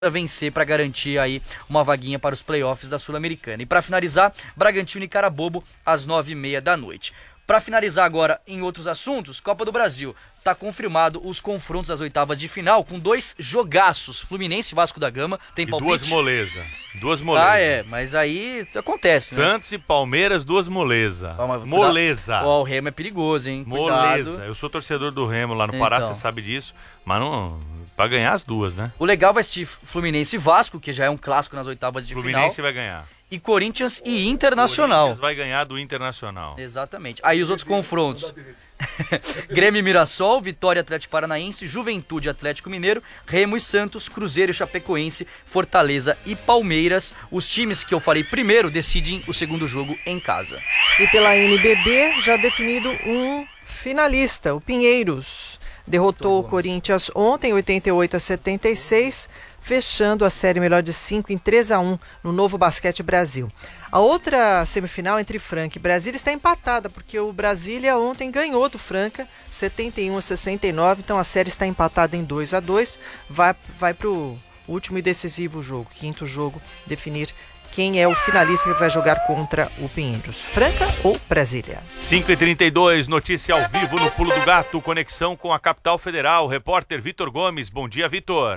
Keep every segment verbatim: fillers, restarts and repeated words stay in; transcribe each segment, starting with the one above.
vencer para garantir aí uma vaguinha para os playoffs da Sul-Americana. E para finalizar, Bragantino e Carabobo às nove e meia da noite. Para finalizar agora em outros assuntos, Copa do Brasil. Está confirmado os confrontos das oitavas de final com dois jogaços. Fluminense e Vasco da Gama. Tem e palpite? duas moleza. Duas moleza. Ah, é. Mas aí acontece, né? Santos e Palmeiras, duas moleza. Calma, moleza. Ó, o Remo é perigoso, hein? Moleza. Cuidado. Eu sou torcedor do Remo lá no Pará, então. você sabe disso. Mas não... Pra ganhar as duas, né? O legal vai assistir Fluminense e Vasco, que já é um clássico nas oitavas de Fluminense final. Fluminense vai ganhar. E Corinthians e Internacional. Corinthians vai ganhar do Internacional. Exatamente. Aí os outros confrontos. Grêmio e Mirassol, Vitória e Atlético Paranaense, Juventude e Atlético Mineiro, Remo e Santos, Cruzeiro e Chapecoense, Fortaleza e Palmeiras. Os times que eu falei primeiro decidem o segundo jogo em casa. E pela N B B já definido um finalista, o Pinheiros. Derrotou o Corinthians ontem, oitenta e oito a setenta e seis, fechando a série melhor de cinco em três a um no Novo Basquete Brasil. A outra semifinal entre Franca e Brasília está empatada, porque o Brasília ontem ganhou do Franca, setenta e um a sessenta e nove, então a série está empatada em dois a dois, vai, vai para o último e decisivo jogo, quinto jogo, definir quem é o finalista que vai jogar contra o Pinheiros, Franca ou Brasília. cinco e trinta e dois, notícia ao vivo no Pulo do Gato, conexão com a capital federal, repórter Vitor Gomes. Bom dia, Vitor.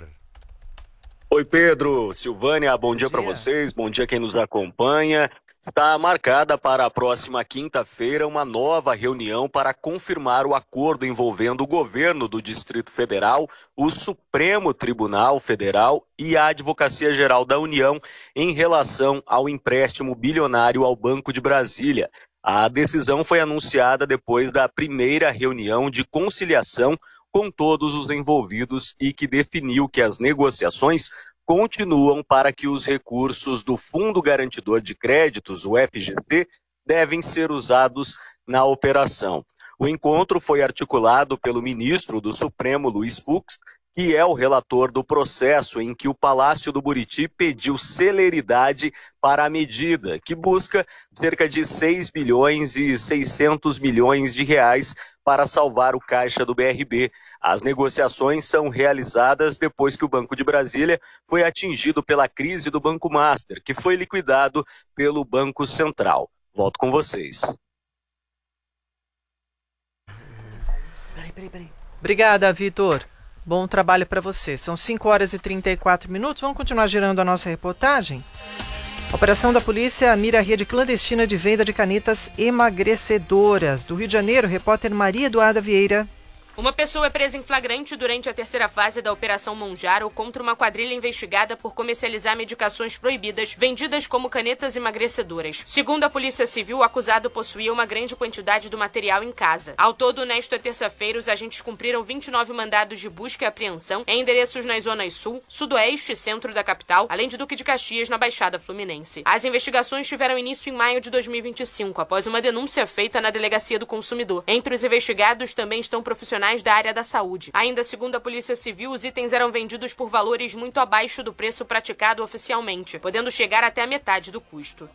Oi, Pedro, Silvânia, bom, bom dia, dia. para vocês, bom dia quem nos acompanha. Está marcada para a próxima quinta-feira uma nova reunião para confirmar o acordo envolvendo o governo do Distrito Federal, o Supremo Tribunal Federal e a Advocacia Geral da União em relação ao empréstimo bilionário ao Banco de Brasília. A decisão foi anunciada depois da primeira reunião de conciliação com todos os envolvidos e que definiu que as negociações continuam para que os recursos do Fundo Garantidor de Créditos, o F G C, devem ser usados na operação. O encontro foi articulado pelo ministro do Supremo, Luiz Fux, que é o relator do processo em que o Palácio do Buriti pediu celeridade para a medida, que busca cerca de seis bilhões e seiscentos milhões de reais para salvar o caixa do B R B. As negociações são realizadas depois que o Banco de Brasília foi atingido pela crise do Banco Master, que foi liquidado pelo Banco Central. Volto com vocês. Peraí, peraí, peraí. Obrigada, Vitor. Bom trabalho para você. São cinco horas e trinta e quatro minutos. Vamos continuar girando a nossa reportagem? A operação da polícia mira a rede clandestina de venda de canetas emagrecedoras. Do Rio de Janeiro, repórter Maria Eduarda Vieira. Uma pessoa é presa em flagrante durante a terceira fase da Operação Monjaro contra uma quadrilha investigada por comercializar medicações proibidas vendidas como canetas emagrecedoras. Segundo a Polícia Civil, o acusado possuía uma grande quantidade do material em casa. Ao todo, nesta terça-feira, os agentes cumpriram vinte e nove mandados de busca e apreensão em endereços nas zonas sul, sudoeste e centro da capital, além de Duque de Caxias, na Baixada Fluminense. As investigações tiveram início em maio de dois mil e vinte e cinco, após uma denúncia feita na Delegacia do Consumidor. Entre os investigados também estão profissionais da área da saúde. Ainda segundo a Polícia Civil, os itens eram vendidos por valores muito abaixo do preço praticado oficialmente, podendo chegar até a metade do custo.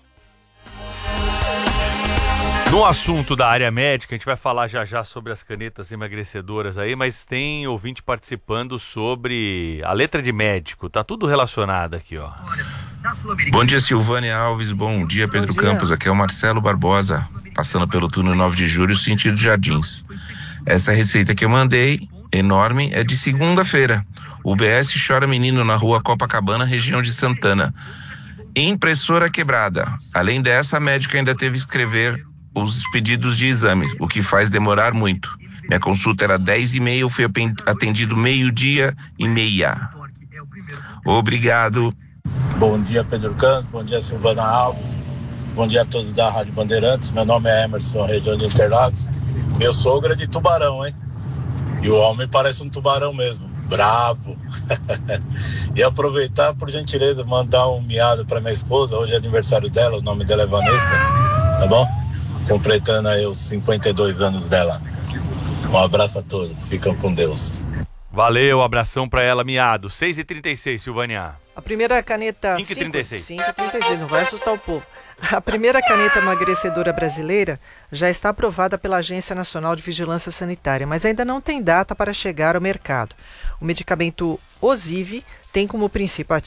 No assunto da área médica, a gente vai falar já já sobre as canetas emagrecedoras aí, mas tem ouvinte participando sobre a letra de médico, tá tudo relacionado aqui, ó. Bom dia, Silvânia Alves, bom dia, Pedro bom dia. Campos, aqui é o Marcelo Barbosa, passando pelo túnel nove de julho, sentido Jardins. Essa receita que eu mandei, enorme, é de segunda-feira. U B S chora menino na rua Copacabana, região de Santana. Impressora quebrada. Além dessa, a médica ainda teve que escrever os pedidos de exames, o que faz demorar muito. Minha consulta era dez e meia, eu fui atendido meio-dia e meia. Obrigado. Bom dia, Pedro Campos, bom dia, Silvana Alves, bom dia a todos da Rádio Bandeirantes. Meu nome é Emerson, região de Interlagos. Meu sogro é de Tubarão, hein? E o homem parece um tubarão mesmo, bravo. E aproveitar, por gentileza, mandar um miado para minha esposa. Hoje é aniversário dela, o nome dela é Vanessa, tá bom? Completando aí os cinquenta e dois anos dela. Um abraço a todos, ficam com Deus. Valeu, abração pra ela, miado. seis e trinta e seis, Silvânia. A primeira caneta... cinco e trinta e seis. cinco e trinta e seis, não vai assustar o povo. A primeira caneta emagrecedora brasileira já está aprovada pela Agência Nacional de Vigilância Sanitária, mas ainda não tem data para chegar ao mercado. O medicamento Osive tem como princípio